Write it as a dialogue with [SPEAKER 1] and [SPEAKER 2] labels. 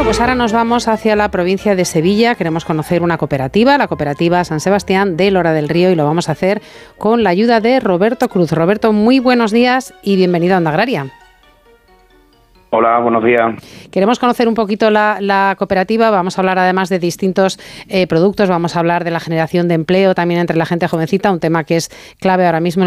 [SPEAKER 1] Pues ahora nos vamos hacia la provincia de Sevilla. Queremos conocer una cooperativa, la cooperativa San Sebastián de Lora del Río, y lo vamos a hacer con la ayuda de Roberto Cruz. Roberto, muy buenos días y bienvenido a Onda Agraria.
[SPEAKER 2] Hola, buenos días.
[SPEAKER 1] Queremos conocer un poquito la cooperativa. Vamos a hablar además de distintos productos. Vamos a hablar de la generación de empleo también entre la gente jovencita, un tema que es clave ahora mismo en